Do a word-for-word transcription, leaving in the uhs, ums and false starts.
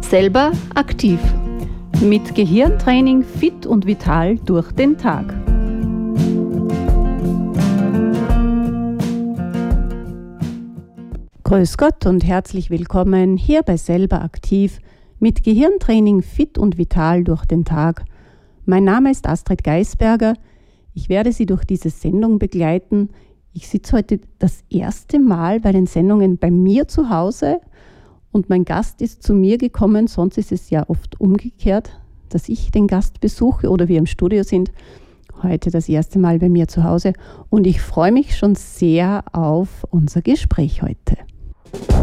Selber aktiv. Mit Gehirntraining fit und vital durch den Tag. Grüß Gott und herzlich willkommen hier bei Selber aktiv mit Gehirntraining fit und vital durch den Tag. Mein Name ist Astrid Geisberger. Ich werde Sie durch diese Sendung begleiten. Ich sitze heute das erste Mal bei den Sendungen bei mir zu Hause und mein Gast ist zu mir gekommen. Sonst ist es ja oft umgekehrt, dass ich den Gast besuche oder wir im Studio sind. Heute das erste Mal bei mir zu Hause und ich freue mich schon sehr auf unser Gespräch heute.